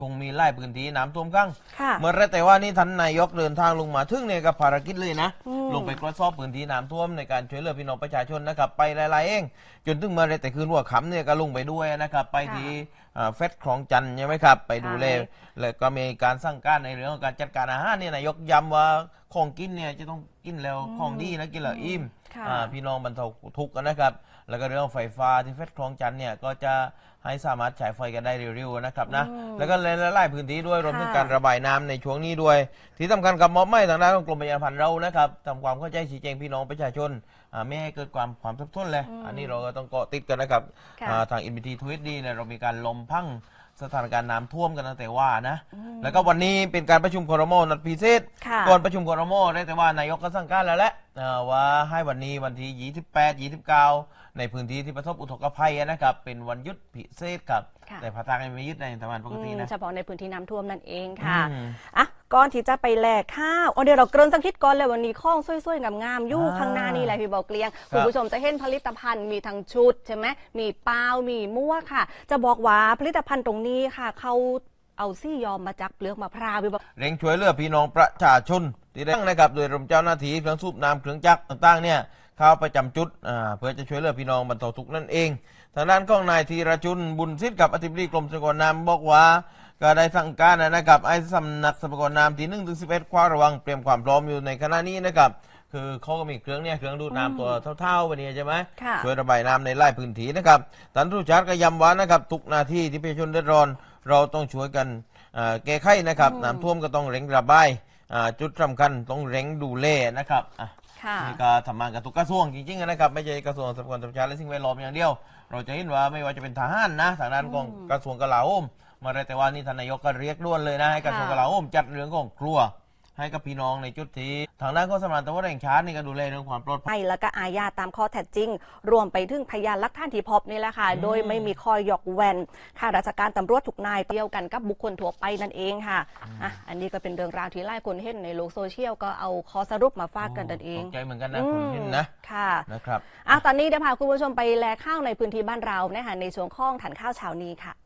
คงมีไล่พื้นที่น้ำท่วมขังค่ะเมื่อไรแต่ว่านี่ท่านนายกเดินทางลงมาถึงเนี่ยกับภารกิจเลยนะลงไปตรวจสอบพื้นที่น้ำท่วมในการช่วยเหลือพี่น้องประชาชนนะครับไปหลายๆเองจนถึงเมื่อไรแต่คืนหัวค่ำเนี่ยก็ลงไปด้วยนะครับไปที่เฟสคลองจันทร์ใช่ไหมครับไปดูแลแล้วก็มีการสั่งการในเรื่องของการจัดการอาหารเนี่ยนายกย้ำว่าของกินเนี่ยจะต้องกินแล้วของดีนะกินแล้วอิ่มพี่น้องบรรเทาทุกข์กันนะครับแล้วก็เรื่องไฟฟ้าที่เฟสคลองจันทร์เนี่ยก็จะให้สามารถฉายไฟกันได้เร็วๆนะครับนะแล้วก็หลายๆพื้นที่ด้วยรวมถึงการระบายน้ำในช่วงนี้ด้วยที่สำคัญกับมอบหมายทางด้านของกรมประชาสัมพันธ์เรานะครับทำความเข้าใจชี้แจงพี่น้องประชาชนไม่ให้เกิดความสับสนเลยอันนี้เราก็ต้องเกาะติดกันนะครับทาง NBT Tweet ดีเนี่ยเรามีการลมพังสถานการณ์น้ำท่วมกันตั้งแต่ว่านะแล้วก็วันนี้เป็นการประชุมครม.นัดพิเศษก่อนประชุมครม.ได้แต่ว่านายกก็สั่งการแล้วแหละว่าให้วันนี้วันที่28 29ในพื้นที่ที่ประสบอุทกภัยนะครับเป็นวันหยุดพิเศษครับแต่ภาคใต้ไม่ยึดในทางปกตินะเฉพาะในพื้นที่น้ำท่วมนั่นเองค่ะก่อนที่จะไปแลกข้าวเดี๋ยวเราเกริ่นสักนิดก่อนเลยวันนี้ข้องสวยๆงามๆอยู่ข้างหน้านี่แหละพี่เบาเกลียงคุณผู้ชมจะเห็นผลิตภัณฑ์มีทั้งชุดใช่ไหมมีเปล่ามีมั่วค่ะจะบอกว่าผลิตภัณฑ์ตรงนี้ค่ะเขาเอาซี่ยอมมาจากเปลือกมะพร้าวพี่บอกเร่งช่วยเหลือพี่น้องประชาชนที่ได้นะครับโดยรวมเจ้าหน้าที่เครื่องสูบน้ำเครื่องจักรต่างๆเนี่ยเข้าประจำจุดเพื่อจะช่วยเหลือพี่น้องบรรเทาทุกข์นั่นเองทางด้านของนายธีรชุนบุญสิทธิ์กับอธิบดีกรมสรรพากรน้ำบอกว่าก็ได้สั่งการนะครับไอ้สำนักสรรพากรน้ำที่1 ถึง 11คว้าระวังเตรียมความพร้อมอยู่ในขณะนี้นะครับคือเขาก็มีเครื่องดูดน้ำตัวเท่าๆวันนี้ใช่ไหมช่วยระบายน้ำในไร่พื้นที่นะครับท่านผู้ชาติก็ย้ำว่านะครับทุกนาทีที่ประชาชนเดือดร้อนเราต้องช่วยกันแก้ไขนะครับน้ำท่วมก็ต้องเร่งระบายจุดสำคัญต้องเร่งดูแลนะครับนี่ก็ทำงานกับทุกกระทรวงจริงๆนะครับไม่ใช่กระทรวงทรัพยากรธรรมชาติและสิ่งแวดล้อมอย่างเดียวเราจะเห็นว่าไม่ว่าจะเป็นทหารนะทางด้านของกระทรวงกลาโหมมาได้แต่ว่านี่ท่านนายกก็เรียกด่วนเลยนะให้กระทรวงกลาโหมจัดเรื่องของครัวให้กับพี่น้องในจุดที่ทางด้านของสำนักตำรวจแห่งชาตินี่ก็ดูแลเรื่องความปลอดภัยแล้วก็อาญาตามข้อเท็จจริงรวมไปถึงพยานหลักฐานที่พบนี่แหละค่ะโดยไม่มีข้อยกเว้นข้าราชการตำรวจทุกนายเดียวกันกับบุคคลทั่วไปนั่นเองค่ะอันนี้ก็เป็นเรื่องราวที่หลายคนเห็นในโลกโซเชียลก็เอาข้อสรุปมาฝากกันนั่นเองใจเหมือนกันนะคุณเห็นนะค่ะนะครับตอนนี้เดี๋ยวพาคุณผู้ชมไปแลข้าวในพื้นที่บ้านเรานะคะในช่วงข้องถันข้าวเช้านี้ค่ะ